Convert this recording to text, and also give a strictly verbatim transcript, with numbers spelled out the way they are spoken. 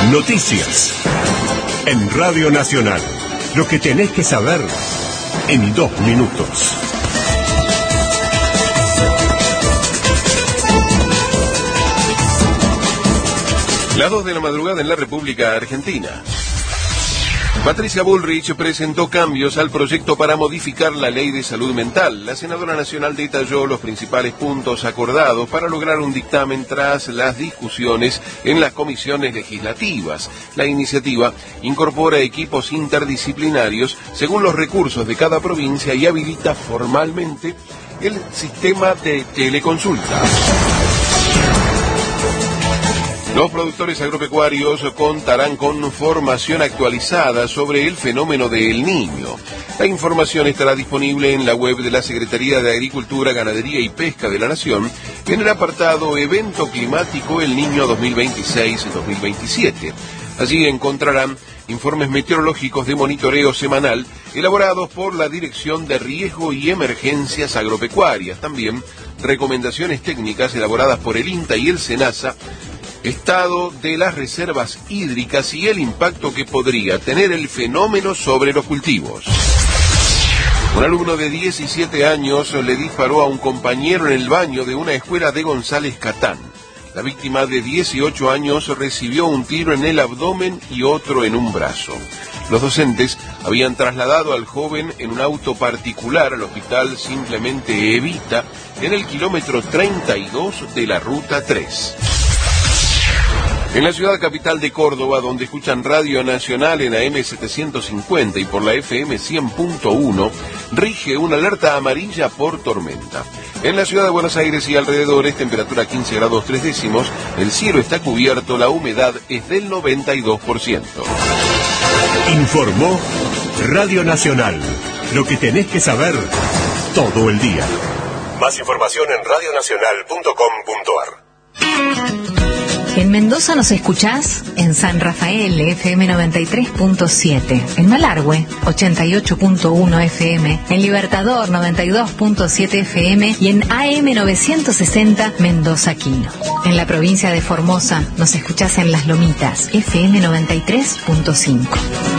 Noticias. En Radio Nacional. Lo que tenés que saber en dos minutos. Las dos de la madrugada en la República Argentina. Patricia Bullrich presentó cambios al proyecto para modificar la ley de salud mental. La senadora nacional detalló los principales puntos acordados para lograr un dictamen tras las discusiones en las comisiones legislativas. La iniciativa incorpora equipos interdisciplinarios según los recursos de cada provincia y habilita formalmente el sistema de teleconsulta. Los productores agropecuarios contarán con formación actualizada sobre el fenómeno de El Niño. La información estará disponible en la web de la Secretaría de Agricultura, Ganadería y Pesca de la Nación en el apartado Evento Climático El Niño dos mil veintiséis dos mil veintisiete. Allí encontrarán informes meteorológicos de monitoreo semanal elaborados por la Dirección de Riesgo y Emergencias Agropecuarias. También recomendaciones técnicas elaboradas por el INTA y el SENASA, estado de las reservas hídricas y el impacto que podría tener el fenómeno sobre los cultivos. Un alumno de diecisiete años le disparó a un compañero en el baño de una escuela de González Catán. La víctima de dieciocho años recibió un tiro en el abdomen y otro en un brazo. Los docentes habían trasladado al joven en un auto particular al hospital Simplemente Evita en el kilómetro treinta y dos de la ruta tres. En la ciudad capital de Córdoba, donde escuchan Radio Nacional en A M setecientos cincuenta y por la F M cien punto uno, rige una alerta amarilla por tormenta. En la ciudad de Buenos Aires y alrededores, temperatura quince grados tres décimos, el cielo está cubierto, la humedad es del noventa y dos por ciento. Informó Radio Nacional. Lo que tenés que saber todo el día. Más información en radio nacional punto com punto a r. En Mendoza nos escuchás en San Rafael, F M noventa y tres punto siete, en Malargüe, ochenta y ocho punto uno F M, en Libertador, noventa y dos punto siete F M y en A M novecientos sesenta Mendoza Quino. En la provincia de Formosa nos escuchás en Las Lomitas, F M noventa y tres punto cinco.